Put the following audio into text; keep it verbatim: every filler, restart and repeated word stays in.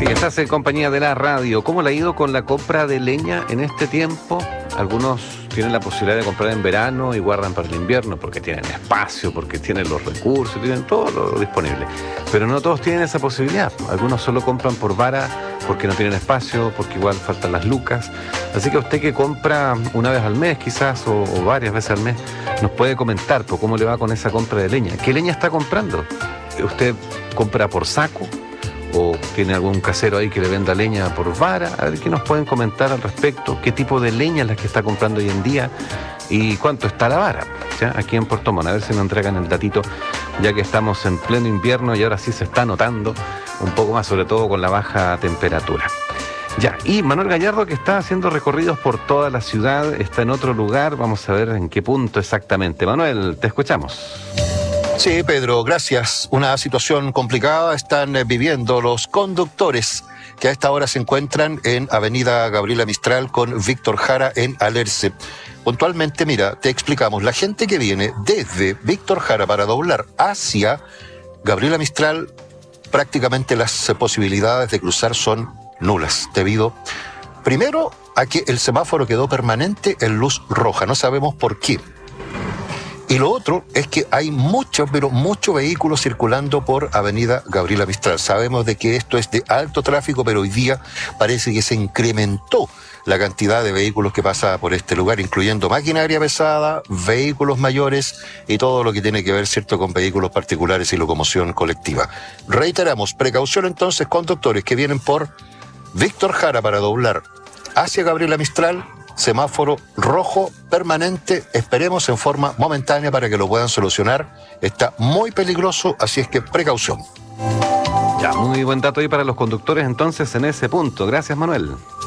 Sí, estás en compañía de la radio. ¿Cómo le ha ido con la compra de leña en este tiempo? Algunos tienen la posibilidad de comprar en verano y guardan para el invierno porque tienen espacio, porque tienen los recursos, tienen todo lo disponible. Pero no todos tienen esa posibilidad. Algunos solo compran por vara porque no tienen espacio, porque igual faltan las lucas. Así que usted que compra una vez al mes quizás o, o varias veces al mes, nos puede comentar pues, cómo le va con esa compra de leña. ¿Qué leña está comprando? ¿Usted compra por saco? ¿O tiene algún casero ahí que le venda leña por vara? A ver qué nos pueden comentar al respecto. ¿Qué tipo de leña es la que está comprando hoy en día? ¿Y cuánto está la vara? ¿Ya? Aquí en Puerto Montt, a ver si nos entregan el datito, ya que estamos en pleno invierno y ahora sí se está notando un poco más, sobre todo con la baja temperatura. Ya, y Manuel Gallardo, que está haciendo recorridos por toda la ciudad, está en otro lugar. Vamos a ver en qué punto exactamente. Manuel, te escuchamos. Sí, Pedro, gracias. Una situación complicada están viviendo los conductores que a esta hora se encuentran en Avenida Gabriela Mistral con Víctor Jara en Alerce. Puntualmente, mira, te explicamos, la gente que viene desde Víctor Jara para doblar hacia Gabriela Mistral, prácticamente las posibilidades de cruzar son nulas, debido, primero, a que el semáforo quedó permanente en luz roja, no sabemos por qué. Y lo otro es que hay muchos, pero muchos vehículos circulando por Avenida Gabriela Mistral. Sabemos de que esto es de alto tráfico, pero hoy día parece que se incrementó la cantidad de vehículos que pasa por este lugar, incluyendo maquinaria pesada, vehículos mayores y todo lo que tiene que ver, cierto, con vehículos particulares y locomoción colectiva. Reiteramos, precaución entonces, conductores que vienen por Víctor Jara para doblar hacia Gabriela Mistral, semáforo rojo permanente, esperemos en forma momentánea para que lo puedan solucionar. Está muy peligroso, así es que precaución. Ya, muy buen dato ahí para los conductores entonces en ese punto. Gracias, Manuel.